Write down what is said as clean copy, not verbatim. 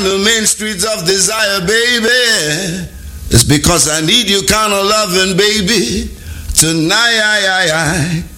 the main streets of desire, baby. It's because I need you kind of loving, baby. Tonight,